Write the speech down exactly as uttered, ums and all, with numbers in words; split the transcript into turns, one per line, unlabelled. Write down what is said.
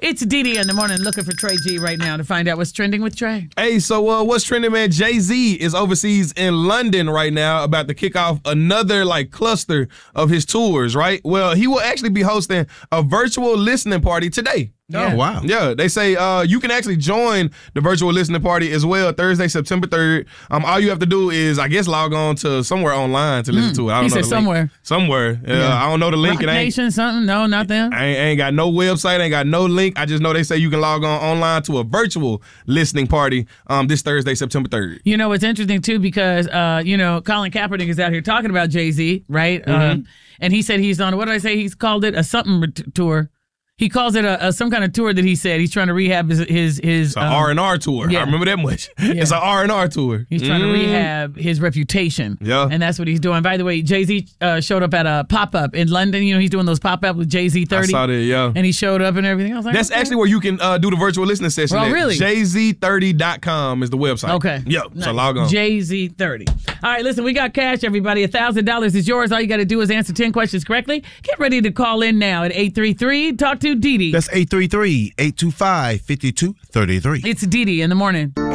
It's Didi in the morning looking for Trey G right now to find out what's trending with Trey.
Hey, so uh, what's trending, man? Jay-Z is overseas in London right now about to kick off another like cluster of his tours, right? Well, he will actually be hosting a virtual listening party today.
Yeah.
Oh, wow.
Yeah, they say uh, you can actually join the virtual listening party as well Thursday, September third. Um, all you have to do is, I guess, log on to somewhere online to listen mm. to it. I don't
he
know
said
the
somewhere.
Link. Somewhere. Uh,
yeah.
I don't know the link.
Rock
it ain't,
Nation, something? No, not them.
I ain't, I ain't got no website, ain't got no link. I just know they say you can log on online to a virtual listening party um, this Thursday, September third.
You know, it's interesting, too, because, uh, you know, Colin Kaepernick is out here talking about Jay-Z, right? Mm-hmm. Um, and he said he's on, what did I say? He's called it a something tour. He calls it a, a some kind of tour that he said he's trying to rehab his his, his
it's an
um,
R and R tour.
Yeah.
I remember that much.
Yeah.
It's an R and R tour.
He's trying
mm.
to rehab his reputation.
Yeah.
And that's what he's doing. By the way, Jay-Z uh, showed up at a pop-up in London. You know, he's doing those pop-up with Jay-Z thirty.
I saw that, yeah.
And he showed up and everything. I was like,
That's
okay.
actually where you can uh, do the virtual listening session.
Oh,
at.
really?
Jay Z thirty dot com is the website.
Okay.
Yep.
Nice.
So log on.
Jay Z thirty. All right, listen, we got cash, everybody. one thousand dollars is yours. All you got to do is answer ten questions correctly. Get ready to call in now at eight three three, talk to Didi.
That's eight three three, eight two five, five two three three.
It's Didi in the morning.